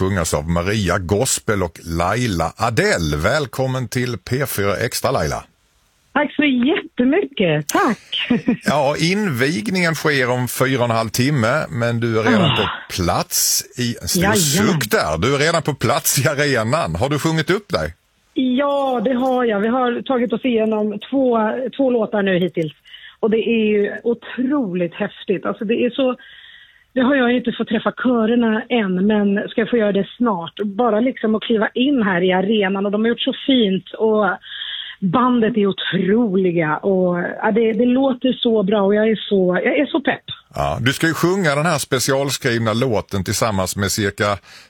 sjungas av Maria Gospel och Laila Adele. Välkommen till P4 Extra, Laila. Tack så jättemycket, tack. Ja, invigningen sker om 4,5 timme, men du är redan på plats i en stor suck där. Du är redan på plats i arenan. Har du sjungit upp dig? Ja, det har jag. Vi har tagit oss igenom två låtar nu hittills. Och det är ju otroligt häftigt. Alltså det är så... Det har jag inte fått träffa körerna än, men ska få göra det snart. Bara liksom att kliva in här i arenan, och de har gjort så fint, och bandet är otroliga, och ja, det låter så bra, och jag är så pepp. Ja, du ska ju sjunga den här specialskrivna låten tillsammans med cirka